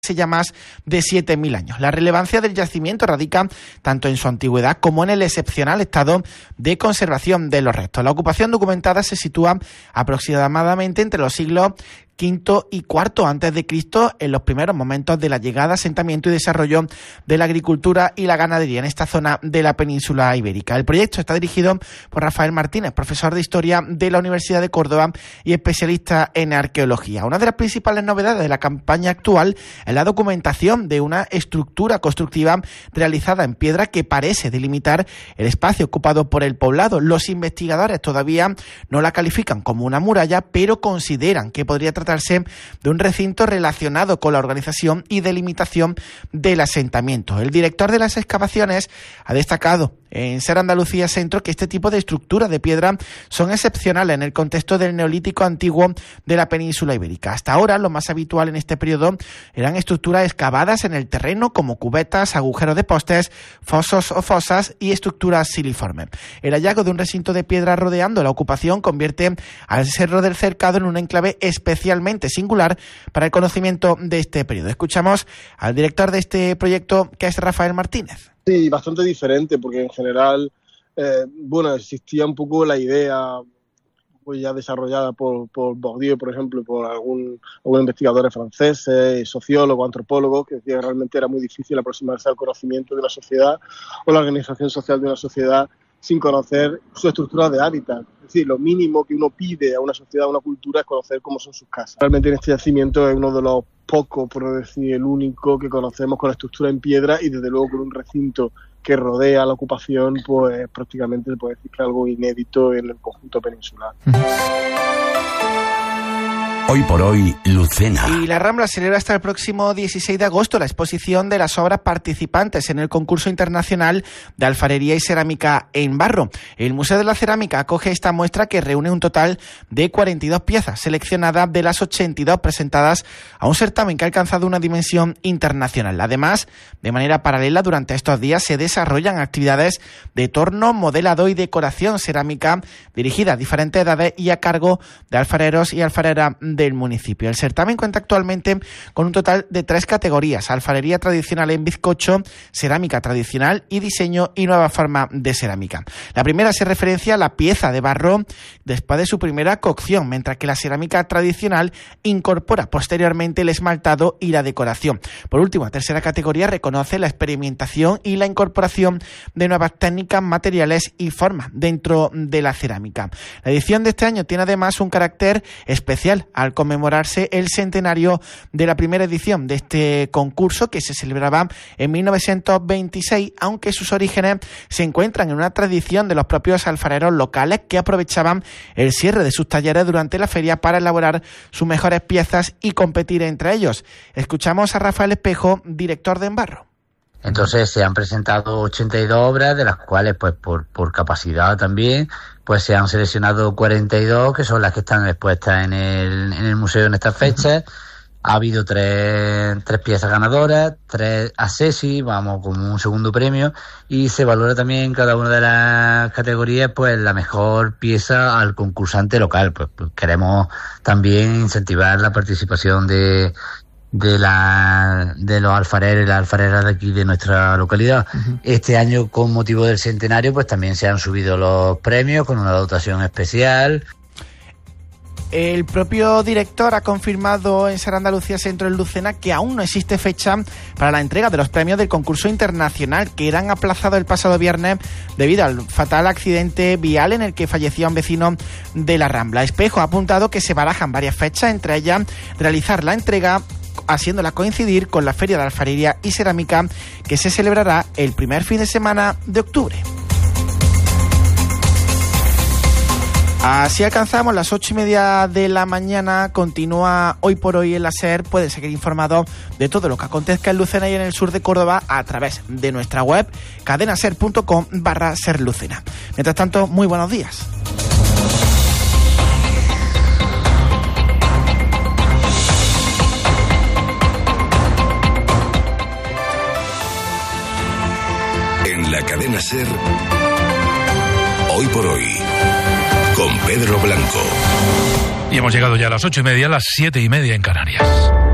hace ya más de 7.000 años. La relevancia del yacimiento radica tanto en su antigüedad como en el excepcional estado de conservación de los restos. La ocupación documentada se sitúa aproximadamente entre los siglos V y IV antes de Cristo, en los primeros momentos de la llegada, asentamiento y desarrollo de la agricultura y la ganadería en esta zona de la península ibérica. El proyecto está dirigido por Rafael Martínez, profesor de Historia de la Universidad de Córdoba y especialista en arqueología. Una de las principales novedades de la campaña actual es la documentación de una estructura constructiva realizada en piedra que parece delimitar el espacio ocupado por el poblado. Los investigadores todavía no la califican como una muralla, pero consideran que podría tratarse de un recinto relacionado con la organización y delimitación del asentamiento. El director de las excavaciones ha destacado en Ser Andalucía Centro que este tipo de estructuras de piedra son excepcionales en el contexto del neolítico antiguo de la península ibérica. Hasta ahora, lo más habitual en este periodo eran estructuras excavadas en el terreno como cubetas, agujeros de postes, fosos o fosas y estructuras siliformes. El hallazgo de un recinto de piedra rodeando la ocupación convierte al Cerro del Cercado en un enclave especialmente singular para el conocimiento de este periodo. Escuchamos al director de este proyecto, que es Rafael Martínez. Sí, bastante diferente, porque en general, existía un poco la idea pues ya desarrollada por Bourdieu, por ejemplo, por algunos investigadores franceses, sociólogos, antropólogos, que decían que realmente era muy difícil aproximarse al conocimiento de una sociedad o la organización social de una sociedad sin conocer su estructura de hábitat. Es decir, lo mínimo que uno pide a una sociedad, a una cultura, es conocer cómo son sus casas. Realmente en este yacimiento es uno de los pocos, por no decir el único, que conocemos con la estructura en piedra y desde luego con un recinto que rodea la ocupación, pues prácticamente se puede decir que es algo inédito en el conjunto peninsular. Hoy por hoy, Lucena. Y la Rambla celebra hasta el próximo 16 de agosto la exposición de las obras participantes en el concurso internacional de alfarería y cerámica en barro. El Museo de la Cerámica acoge esta muestra que reúne un total de 42 piezas seleccionadas de las 82 presentadas a un certamen que ha alcanzado una dimensión internacional. Además, de manera paralela, durante estos días se desarrollan actividades de torno, modelado y decoración cerámica dirigidas a diferentes edades y a cargo de alfareros y alfareras del municipio. El certamen cuenta actualmente con un total de 3 categorías: alfarería tradicional en bizcocho, cerámica tradicional y diseño y nueva forma de cerámica. La primera se referencia a la pieza de barro después de su primera cocción, mientras que la cerámica tradicional incorpora posteriormente el esmaltado y la decoración. Por último, la tercera categoría reconoce la experimentación y la incorporación de nuevas técnicas, materiales y formas dentro de la cerámica. La edición de este año tiene además un carácter especial al conmemorarse el centenario de la primera edición de este concurso, que se celebraba en 1926, aunque sus orígenes se encuentran en una tradición de los propios alfareros locales que aprovechaban el cierre de sus talleres durante la feria para elaborar sus mejores piezas y competir entre ellos. Escuchamos a Rafael Espejo, director de Embarro. Entonces se han presentado 82 obras, de las cuales pues por capacidad también pues se han seleccionado 42, que son las que están expuestas en el museo en estas fechas. Ha habido tres piezas ganadoras, 3 accessi, vamos, como un segundo premio, y se valora también en cada una de las categorías pues la mejor pieza al concursante local. Pues queremos también incentivar la participación de los alfareros y las alfareras de aquí de nuestra localidad. Uh-huh. Este año, con motivo del centenario, pues también se han subido los premios con una dotación especial. El propio director ha confirmado en Ser Andalucía Centro en Lucena que aún no existe fecha para la entrega de los premios del concurso internacional, que eran aplazados el pasado viernes debido al fatal accidente vial en el que falleció un vecino de la Rambla. Espejo ha apuntado que se barajan varias fechas, entre ellas realizar la entrega haciéndola coincidir con la Feria de Alfarería y Cerámica, que se celebrará el primer fin de semana de octubre. Así alcanzamos las 8:30 de la mañana. Continúa Hoy por Hoy en la SER. Pueden seguir informados de todo lo que acontezca en Lucena y en el sur de Córdoba a través de nuestra web cadenaser.com/serlucena. Mientras tanto, muy buenos días. En la cadena SER, Hoy por Hoy, con Pedro Blanco. Y hemos llegado ya a las 8:30, las 7:30 en Canarias.